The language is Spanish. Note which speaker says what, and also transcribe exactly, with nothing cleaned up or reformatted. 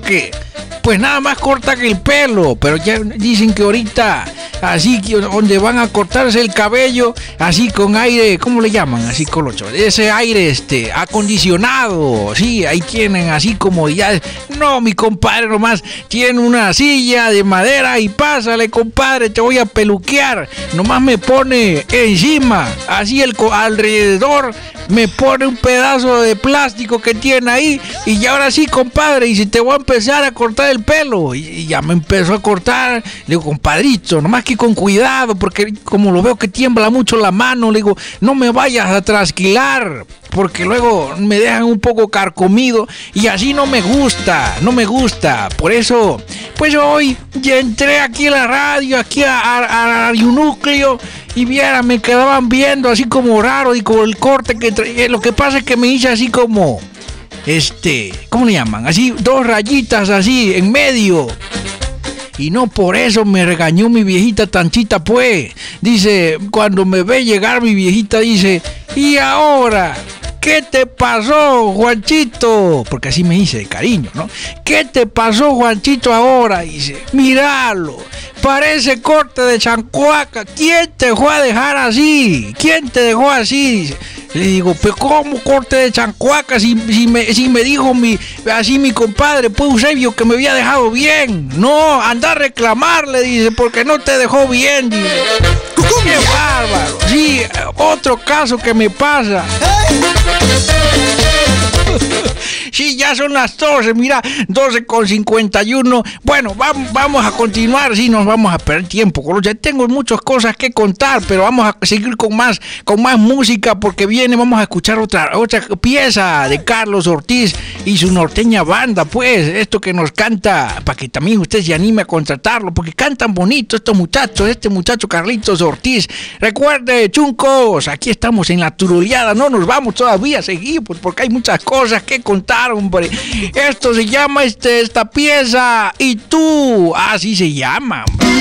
Speaker 1: porque pues nada más corta que el pelo, pero ya dicen que ahorita así que donde van a cortarse el cabello, así con aire, ¿cómo le llaman? Así colocho, ese aire este acondicionado, sí, ahí tienen así como ya, no, mi compadre nomás tiene una silla de madera y pásale, compadre, te voy a peluquear, nomás me pone encima, así el alrededor, me pone un pedazo de plástico que tiene ahí y ya ahora sí, compadre, y si te voy a empezar a cortar el pelo, y, y ya me empezó a cortar, le digo, compadrito, nomás que con cuidado, porque como lo veo que tiembla mucho la mano, le digo, no me vayas a trasquilar, porque luego me dejan un poco carcomido y así no me gusta, no me gusta. Por eso, pues hoy ya entré aquí a la radio, aquí a, a, a Radio Núcleo, y viera, me quedaban viendo así como raro y con el corte que traía. Lo que pasa es que me hice así como, este, ¿cómo le llaman? Así, dos rayitas así, en medio. Y no por eso me regañó mi viejita Tanchita, pues. Dice, cuando me ve llegar mi viejita, dice, ¿y ahora? ¿Qué te pasó, Juanchito? Porque así me dice de cariño, ¿no? ¿Qué te pasó, Juanchito, ahora? Dice, míralo, parece corte de chancuaca. ¿Quién te dejó a dejar así? ¿Quién te dejó así? Dice. Le digo, pero ¿cómo corte de chancuaca? Si, si, me, si me dijo mi, así mi compadre, pues Eusebio, que me había dejado bien. No, anda a reclamarle, dice, porque no te dejó bien, dice. ¡Qué bárbaro! Sí, otro caso que me pasa. Sí, ya son las doce, mira, doce con cincuenta y uno. Bueno, vamos, vamos a continuar, sí, nos vamos a perder tiempo. Ya tengo muchas cosas que contar, pero vamos a seguir con más, con más música, porque viene, vamos a escuchar otra, otra pieza de Carlos Ortiz y su norteña banda, pues, esto que nos canta, para que también usted se anime a contratarlo, porque cantan bonito estos muchachos, este muchacho Carlitos Ortiz. Recuerde, chuncos, aquí estamos en la turuleada, no nos vamos todavía, seguimos, porque hay muchas cosas que contar, hombre. Esto se llama este, esta pieza, Y tú, así se llama, hombre.